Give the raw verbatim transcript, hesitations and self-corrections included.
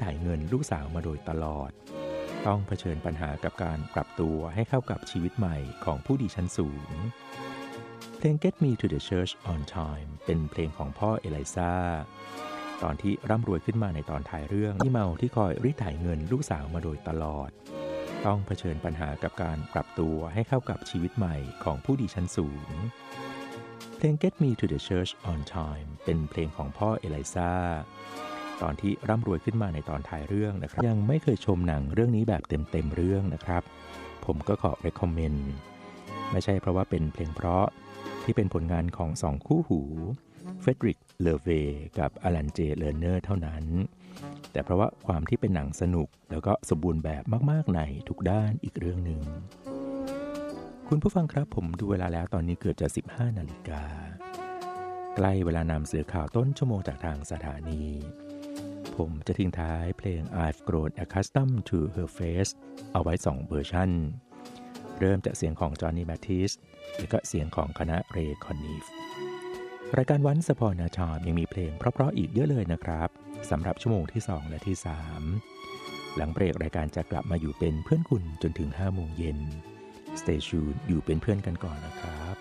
ไถเงินลูกสาวมาโดยตลอดต้องเผชิญปัญหากับการปรับตัวให้เข้ากับชีวิตใหม่ของผู้ดีชั้นสูงเพลง Get Me to the Church on Time เป็นเพลงของพ่อเอลิซาตอนที่ร่ำรวยขึ้นมาในตอนท้ายเรื่องที่เมาที่คอยริไถเงินลูกสาวมาโดยตลอดต้องเผชิญปัญหากับการปรับตัวให้เข้ากับชีวิตใหม่ของผู้ดีชั้นสูงเพลง Get Me to the Church on Time เป็นเพลงของพ่อเอลิซาตอนที่ร่ำรวยขึ้นมาในตอนท้ายเรื่องนะครับยังไม่เคยชมหนังเรื่องนี้แบบเต็มๆเรื่องนะครับผมก็ขอ recommend ไม่ใช่เพราะว่าเป็นเพลงเพราะที่เป็นผลงานของสองคู่หูเฟดริกเลอเวกับอลันเจเลอร์เนอร์เท่านั้นแต่เพราะว่าความที่เป็นหนังสนุกแล้วก็สมบูรณ์แบบมากๆในทุกด้านอีกเรื่องหนึ่งคุณผู้ฟังครับผมดูเวลาแล้วตอนนี้เกือบจะสิบห้านาฬิกาใกล้เวลานำเสือข่าวต้นชั่วโมงจากทางสถานีผมจะทิ้งท้ายเพลง I've Grown Accustomed to Her Face เอาไว้สองเวอร์ชันเริ่มจากเสียงของจอห์นนี่แมทธิสและก็เสียงของคณะเรย์คอนนีฟรายการวันสปอร์นาชอมยังมีเพลงเพราะๆอีกเยอะเลยนะครับสำหรับชั่วโมงที่สองและที่สามหลังเบรกรายการจะกลับมาอยู่เป็นเพื่อนคุณจนถึงห้าโมงเย็น Stay tuned อยู่เป็นเพื่อนกันก่อนนะครับ